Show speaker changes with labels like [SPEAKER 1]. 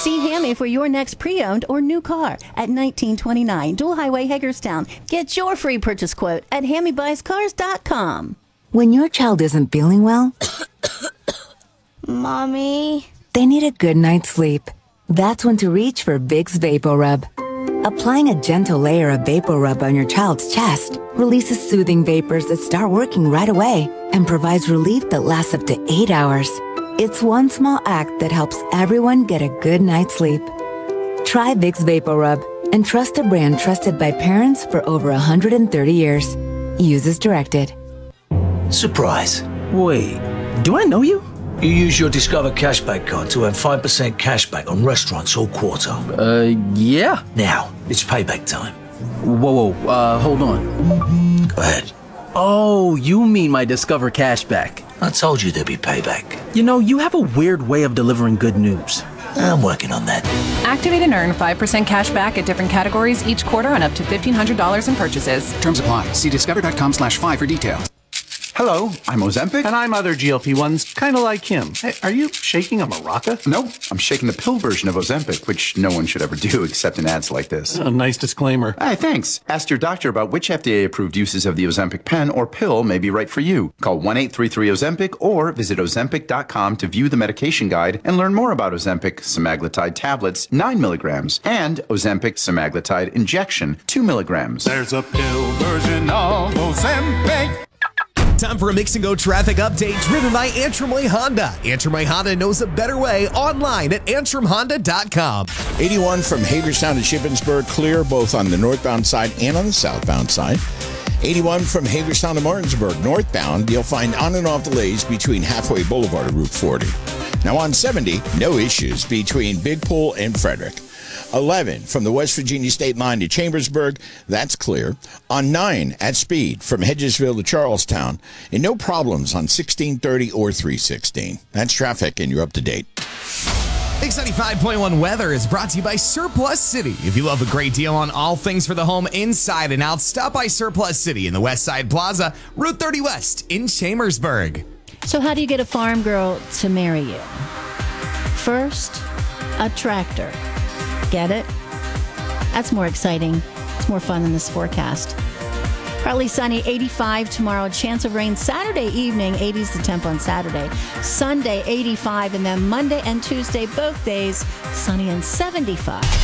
[SPEAKER 1] See Hammy for your next pre-owned or new car at 1929 Dual Highway, Hagerstown. Get your free purchase quote at HammyBuysCars.com.
[SPEAKER 2] When your child isn't feeling well,
[SPEAKER 3] Mommy,
[SPEAKER 2] they need a good night's sleep. That's when to reach for Vicks VapoRub. Applying a gentle layer of VapoRub on your child's chest releases soothing vapors that start working right away and provides relief that lasts up to 8 hours. It's one small act that helps everyone get a good night's sleep. Try Vicks VapoRub and trust a brand trusted by parents for over 130 years. Use as directed.
[SPEAKER 4] Surprise.
[SPEAKER 5] Wait, do I know you?
[SPEAKER 4] You use your Discover Cashback card to earn 5% cashback on restaurants all quarter.
[SPEAKER 5] Yeah.
[SPEAKER 4] Now, it's payback time.
[SPEAKER 5] Whoa, hold on.
[SPEAKER 4] Go ahead.
[SPEAKER 5] Oh, you mean my Discover Cashback.
[SPEAKER 4] I told you there'd be payback.
[SPEAKER 5] You know, you have a weird way of delivering good news.
[SPEAKER 4] I'm working on that.
[SPEAKER 6] Activate and earn 5% cash back at different categories each quarter on up to $1,500 in purchases.
[SPEAKER 7] Terms apply. See discover.com/5 for details.
[SPEAKER 8] Hello, I'm Ozempic. And I'm other GLP-1s, kind of like him. Hey, are you shaking a maraca?
[SPEAKER 9] No, I'm shaking the pill version of Ozempic, which no one should ever do except in ads like this.
[SPEAKER 8] A nice disclaimer.
[SPEAKER 9] Hey, thanks. Ask your doctor about which FDA-approved uses of the Ozempic pen or pill may be right for you. Call 1-833-OZEMPIC or visit Ozempic.com to view the medication guide and learn more about Ozempic semaglutide tablets, 9 milligrams, and Ozempic semaglutide injection, 2 milligrams.
[SPEAKER 8] There's a pill version of Ozempic.
[SPEAKER 10] Time for a Mix and Go traffic update driven by Antrim Way Honda. Antrim Way Honda knows a better way online at antrimhonda.com.
[SPEAKER 11] 81 from Hagerstown to Shippensburg, clear both on the northbound side and on the southbound side. 81 from Hagerstown to Martinsburg, northbound, you'll find on and off delays between Halfway Boulevard and Route 40. Now on 70, no issues between Big Pool and Frederick. 11 from the West Virginia state line to Chambersburg, that's clear. On 9 at speed from Hedgesville to Charlestown, and no problems on 1630 or 316. That's traffic, and you're up to date.
[SPEAKER 10] Mix 95.1 weather is brought to you by Surplus City. If you love a great deal on all things for the home inside and out, stop by Surplus City in the West Side Plaza, Route 30 West in Chambersburg.
[SPEAKER 1] So how do you get a farm girl to marry you? First, a tractor. Get it? That's more exciting. It's more fun than this forecast. Partly sunny, 85 tomorrow. Chance of rain Saturday evening, 80s the temp on Saturday. Sunday, 85. And then Monday and Tuesday, both days, sunny and 75.